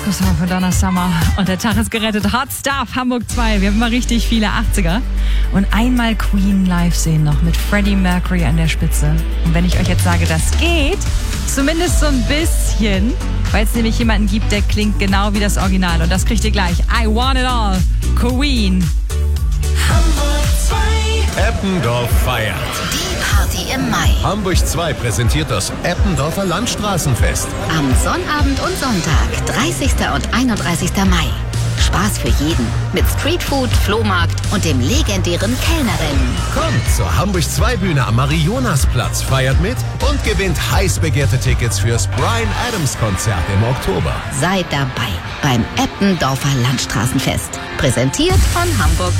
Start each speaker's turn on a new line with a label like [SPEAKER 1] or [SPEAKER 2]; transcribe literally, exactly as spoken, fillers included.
[SPEAKER 1] Disco-Song von Donna Summer. Und der Tag ist gerettet. Hot Stuff, Hamburg zwei. Wir haben immer richtig viele achtziger. Und einmal Queen live sehen noch mit Freddie Mercury an der Spitze. Und wenn ich euch jetzt sage, das geht, zumindest so ein bisschen, weil es nämlich jemanden gibt, der klingt genau wie das Original. Und das kriegt ihr gleich. I Want It All, Queen.
[SPEAKER 2] Hamburg zwei.
[SPEAKER 3] Eppendorf feiert.
[SPEAKER 4] Die Party im Mai.
[SPEAKER 3] Hamburg zwei präsentiert das Eppendorfer Landstraßenfest.
[SPEAKER 4] Am Sonnabend und Sonntag, dreißigsten und einunddreißigsten Mai. Spaß für jeden. Mit Streetfood, Flohmarkt und dem legendären Kellnerrennen.
[SPEAKER 3] Kommt zur Hamburg zwei Bühne am Marionasplatz, feiert mit und gewinnt heiß begehrte Tickets fürs Bryan Adams Konzert im Oktober.
[SPEAKER 4] Seid dabei beim Eppendorfer Landstraßenfest. Präsentiert von Hamburg